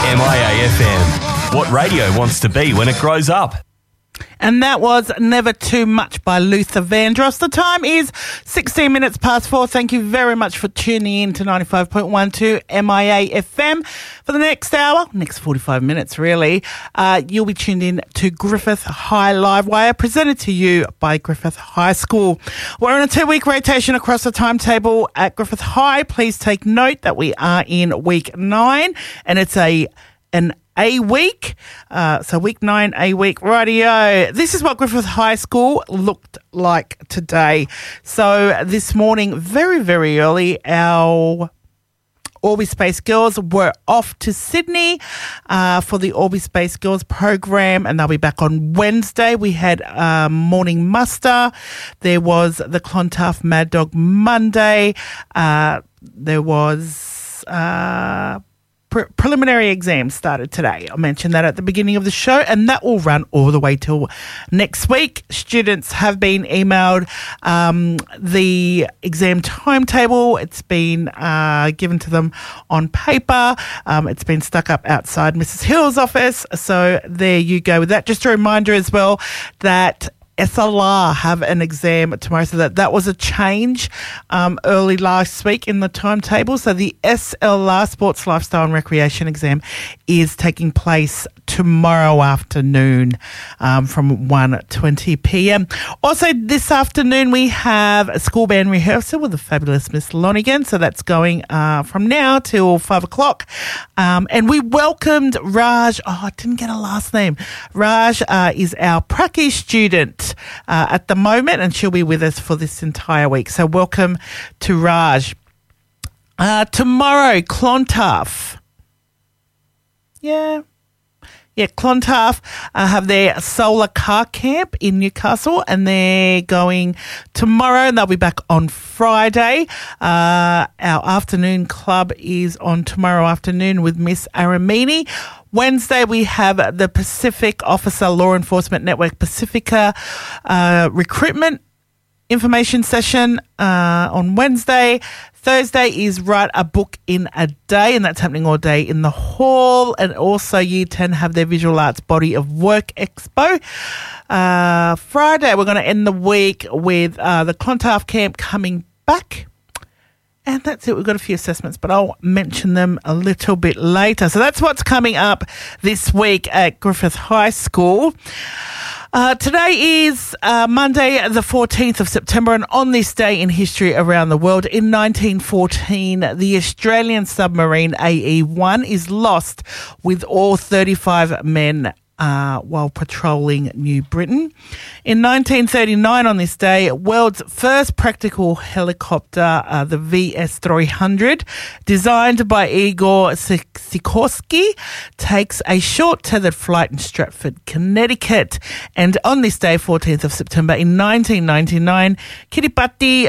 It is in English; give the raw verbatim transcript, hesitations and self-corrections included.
M I A F M. What radio wants to be when it grows up. And that was Never Too Much by Luther Vandross. The time is sixteen minutes past four. Thank you very much for tuning in to ninety-five point one two M I A F M. For the next hour, next forty-five minutes really, uh, you'll be tuned in to Griffith High Livewire, presented to you by Griffith High School. We're on a two-week rotation across the timetable at Griffith High. Please take note that we are in week nine, and it's a an A week, uh, so week nine, A week, rightio. This is what Griffith High School looked like today. So this morning, very, very early, our Orby Space Girls were off to Sydney uh, for the Orby Space Girls program, and they'll be back on Wednesday. We had um, morning muster. There was the Clontarf Mad Dog Monday. Uh, there was... Uh, Pre- preliminary exams started today. I mentioned that at the beginning of the show, and that will run all the way till next week. Students have been emailed um, the exam timetable. It's been uh, given to them on paper. Um, it's been stuck up outside Missus Hill's office. So there you go with that. Just a reminder as well that S L R have an exam tomorrow, so that, that was a change um, early last week in the timetable. So the S L R, Sports, Lifestyle and Recreation exam, is taking place tomorrow afternoon um, from one twenty p.m. Also this afternoon we have a school band rehearsal with the fabulous Miss Lonigan, so that's going uh, from now till five o'clock. Um, and we welcomed Raj. Oh, I didn't get a last name. Raj uh, is our Pracky student Uh, at the moment, and she'll be with us for this entire week. So welcome to Raj. Uh, tomorrow, Clontarf. Yeah. Yeah, Clontarf uh, have their solar car camp in Newcastle, and they're going tomorrow, and they'll be back on Friday. Uh, our afternoon club is on tomorrow afternoon with Miss Aramini. Wednesday, we have the Pacific Officer Law Enforcement Network Pacifica uh, recruitment information session uh, on Wednesday. Thursday is Write a Book in a Day, and that's happening all day in the hall. And also Year ten have their Visual Arts Body of Work Expo. Uh, Friday, we're going to end the week with uh, the Clontarf camp coming back. And that's it. We've got a few assessments, but I'll mention them a little bit later. So that's what's coming up this week at Griffith High School. Uh, today is uh, Monday, the fourteenth of September, and on this day in history around the world, in nineteen fourteen, the Australian submarine A E one is lost with all thirty-five men Uh, while patrolling New Britain. In nineteen thirty-nine, on this day, world's first practical helicopter, uh, the V S three hundred, designed by Igor Sikorsky, takes a short tethered flight in Stratford, Connecticut. And on this day, fourteenth of September, in nineteen ninety-nine, Kiribati